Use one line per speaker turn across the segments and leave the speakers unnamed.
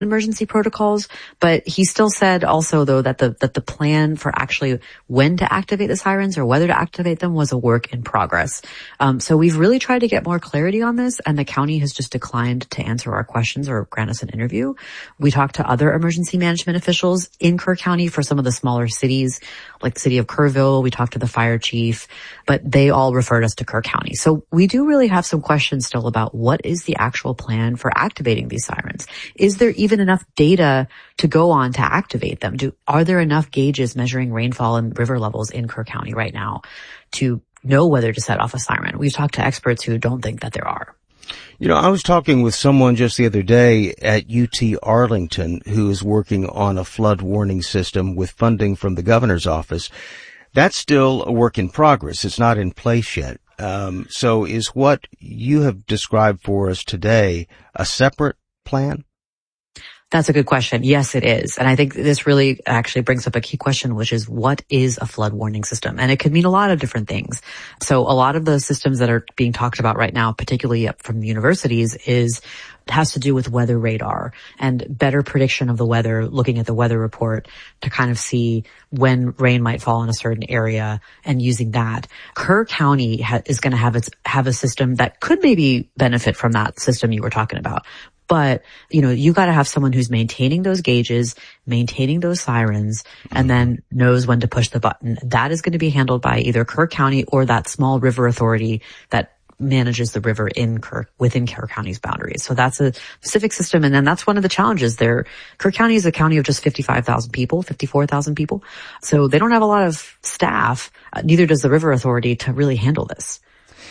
emergency protocols, but he still said also though that the plan for actually when to activate the sirens or whether to activate them was a work in progress. So we've really tried to get more clarity on this, and the county has just declined to answer our questions or grant us an interview. We talked to other emergency management officials in Kerr County for some of the smaller cities, like the city of Kerrville. We talked to the fire chief, but they all referred us to Kerr County. So we do really have some questions still about what is the actual plan for activating these sirens. Is there even enough data to go on to activate them? Are there enough gauges measuring rainfall and river levels in Kerr County right now to know whether to set off a siren? We've talked to experts who don't think that there are.
You know, I was talking with someone just the other day at UT Arlington who is working on a flood warning system with funding from the governor's office. That's still a work in progress. It's not in place yet. So is what you have described for us today a separate plan?
That's a good question. Yes, it is. And I think this really actually brings up a key question, which is what is a flood warning system? And it could mean a lot of different things. So a lot of the systems that are being talked about right now, particularly from universities, has to do with weather radar and better prediction of the weather, looking at the weather report to kind of see when rain might fall in a certain area and using that. Kerr County is going to have a system that could maybe benefit from that system you were talking about. But, you got to have someone who's maintaining those gauges, maintaining those sirens, and then knows when to push the button. That is going to be handled by either Kerr County or that small river authority that manages the river within Kerr County's boundaries. So that's a specific system. And then that's one of the challenges there. Kerr County is a county of just 54,000 people. So they don't have a lot of staff. Neither does the river authority to really handle this.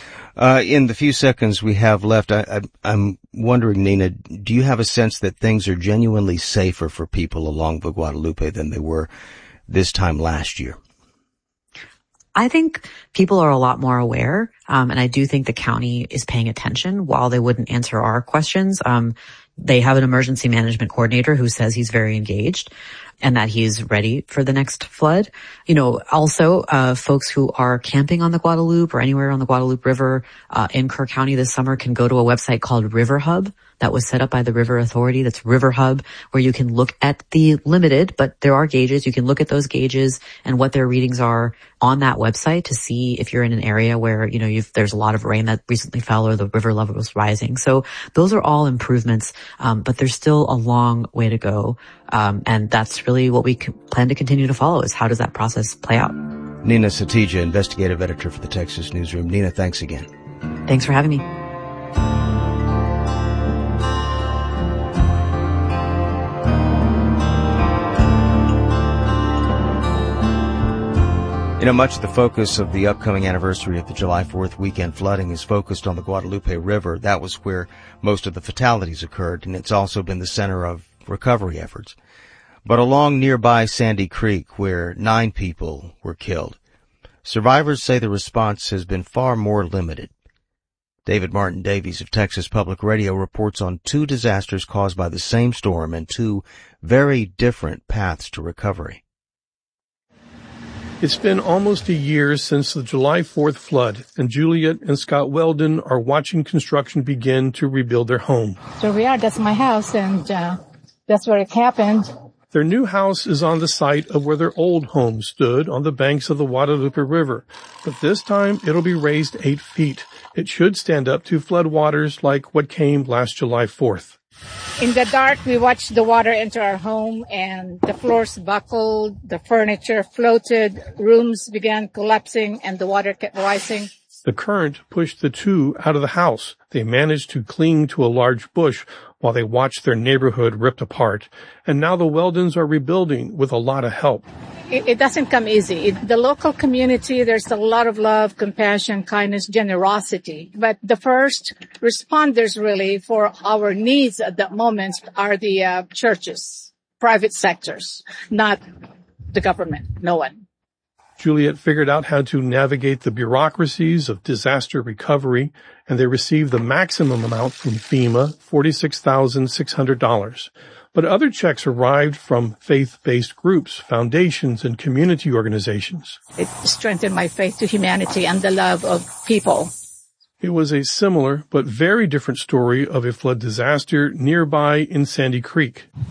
In the few seconds we have left, I'm wondering, Nina, do you have a sense that things are genuinely safer for people along the Guadalupe than they were this time last year?
I think people are a lot more aware, and I do think the county is paying attention. While they wouldn't answer our questions, they have an emergency management coordinator who says he's very engaged and that he's ready for the next flood. Also, folks who are camping on the Guadalupe or anywhere on the Guadalupe River, in Kerr County this summer can go to a website called River Hub that was set up by the River Authority. That's River Hub, where you can look at the limited, but there are gauges. You can look at those gauges and what their readings are on that website to see if you're in an area where, there's a lot of rain that recently fell or the river level was rising. So those are all improvements, but there's still a long way to go. And that's really what we plan to continue to follow, is how does that process play out?
Nina Satija, investigative editor for the Texas Newsroom. Nina, thanks again.
Thanks for having me.
Much of the focus of the upcoming anniversary of the July 4th weekend flooding is focused on the Guadalupe River. That was where most of the fatalities occurred, and it's also been the center of recovery efforts. But along nearby Sandy Creek, where 9 people were killed, survivors say the response has been far more limited. David Martin Davies of Texas Public Radio reports on 2 disasters caused by the same storm and 2 very different paths to recovery.
It's been almost a year since the July 4th flood, and Juliet and Scott Weldon are watching construction begin to rebuild their home.
So we are. That's my house, and that's where it happened.
Their new house is on the site of where their old home stood on the banks of the Guadalupe River. But this time, it'll be raised 8 feet. It should stand up to flood waters like what came last July 4th.
In the dark, we watched the water enter our home, and the floors buckled, the furniture floated, rooms began collapsing, and the water kept rising.
The current pushed the 2 out of the house. They managed to cling to a large bush while they watched their neighborhood ripped apart. And now the Weldons are rebuilding with a lot of help.
It doesn't come easy. The local community, there's a lot of love, compassion, kindness, generosity. But the first responders really for our needs at that moment are the churches, private sectors, not the government, no one.
Juliet figured out how to navigate the bureaucracies of disaster recovery, and they received the maximum amount from FEMA, $46,600. But other checks arrived from faith-based groups, foundations, and community organizations.
It strengthened my faith to humanity and the love of people.
It was a similar but very different story of a flood disaster nearby in Sandy Creek.